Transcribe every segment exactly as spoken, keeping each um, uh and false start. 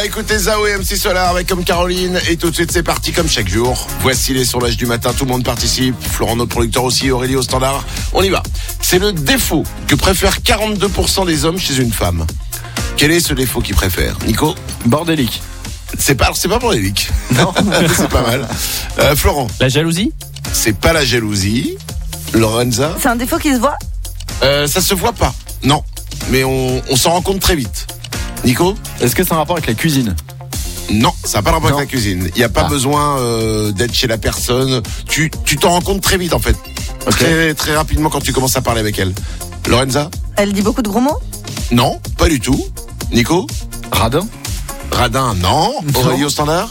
va écouter Zao et M C Solar avec Comme Caroline. Et tout de suite, c'est parti comme chaque jour. Voici les sondages du matin. Tout le monde participe. Florent, notre producteur aussi. Aurélie au standard. On y va. C'est le défaut que préfèrent quarante-deux pour cent des hommes chez une femme. Quel est ce défaut qu'ils préfèrent, Nico? Bordélique. C'est pas, c'est pas bordélique. Non, c'est pas mal. Euh, Florent? La jalousie? C'est pas la jalousie. Lorenza? C'est un défaut qui se voit? euh, Ça se voit pas. Non. Mais on, on s'en rend compte très vite. Nico? Est-ce que c'est un rapport avec la cuisine? Non, ça n'a pas de rapport Non. avec la cuisine. Il n'y a pas Ah. besoin euh, d'être chez la personne. Tu, tu t'en rends compte très vite en fait. Ok. Très, très rapidement quand tu commences à parler avec elle. Lorenza? Elle dit beaucoup de gros mots? Non, pas du tout. Nico? Radin? Radin? Non. Aurélie au standard?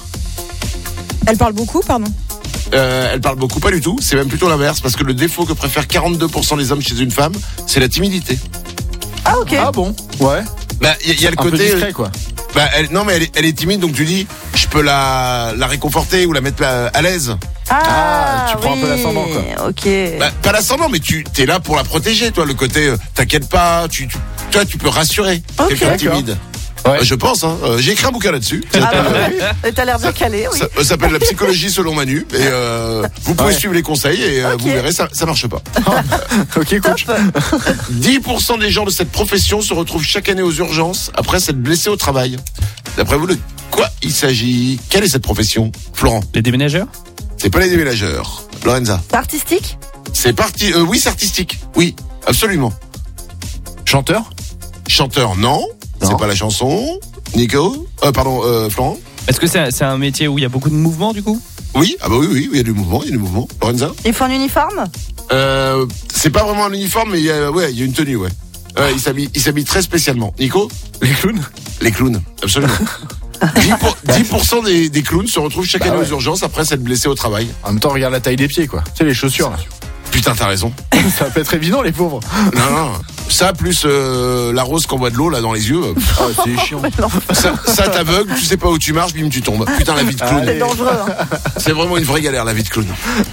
Elle parle beaucoup, pardon. euh, Elle parle beaucoup, pas du tout. C'est même plutôt l'inverse parce que le défaut que préfèrent quarante-deux pour cent des hommes chez une femme, c'est la timidité. Ah, ok. Ah bon? Ouais. Bah, il y, y a le Un peu côté. discret, quoi. Bah, elle, non, mais elle, est- elle est timide, donc tu dis, je peux la, la réconforter ou la mettre à, à l'aise. Ah, tu prends un peu l'ascendant, quoi. Ok. Bah, pas l'ascendant, mais tu t'es là pour la protéger, toi. Le côté, euh, t'inquiète pas, tu, tu, toi, tu peux rassurer Ok. quelqu'un de D'accord. timide. Ouais. Euh, je pense. Hein. Euh, j'ai écrit un bouquin là-dessus. Ça Ah, s'appelle, bah, oui. T'as l'air bien calé, oui. ça, ça s'appelle La psychologie selon Manu. Et euh, vous pouvez Ouais. suivre les conseils et euh, Ok. vous verrez, ça, ça marche pas. Ok, coach. dix pour cent des gens de cette profession se retrouvent chaque année aux urgences après s'être blessés au travail. D'après vous, de quoi il s'agit? Quelle est cette profession, Florent? Les déménageurs? C'est pas les déménageurs. Lorenza? C'est artistique? C'est parti. Euh, oui, c'est artistique. Oui, absolument. Chanteur? Chanteur, non. Non. C'est pas la chanson. Nico? Euh, pardon, euh, Florent? Est-ce que c'est un, c'est un métier où il y a beaucoup de mouvements du coup? Oui, ah bah oui, oui, il y a du mouvement, il y a du mouvement. Lorenza? Il faut un uniforme? Euh, c'est pas vraiment un uniforme, mais il y a, ouais, il y a une tenue, ouais. Euh, il s'habille, il s'habille très spécialement. Nico? Les clowns? Les clowns, absolument. dix pour cent, dix pour cent des, des clowns se retrouvent chaque Bah année ouais. aux urgences après s'être blessés au travail. En même temps, regarde la taille des pieds, quoi. Tu sais, les chaussures, là. Putain, t'as raison. Ça peut être évident, les pauvres. Non, non. Ça, plus euh, la rose qui envoie de l'eau là dans les yeux. euh, Ah, c'est chiant. ça, ça t'aveugle, tu sais pas où tu marches, bim, tu tombes. Putain, la vie de clown. C'est dangereux. Hein. C'est vraiment une vraie galère, la vie de clown.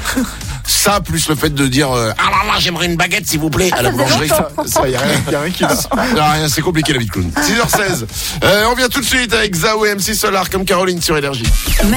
Ça, plus le fait de dire euh, ah là là, j'aimerais une baguette, s'il vous plaît, à la ça faisait boulangerie. longtemps. Ça, y a rien, y a rien qui va. Non, rien, c'est compliqué, la vie de clown. six heures seize. Euh, on vient tout de suite avec Zao et M C Solar comme Caroline sur Énergie.